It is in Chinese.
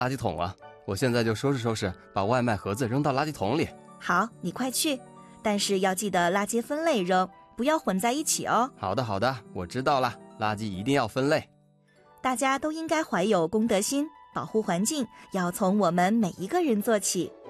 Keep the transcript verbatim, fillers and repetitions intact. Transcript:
垃圾桶了，我现在就收拾收拾，把外卖盒子扔到垃圾桶里。 好，你快去，但是要记得垃圾分类扔，不要混在一起哦。 好的好的，我知道了，垃圾一定要分类。 大家都应该怀有公德心，保护环境要从我们每一个人做起。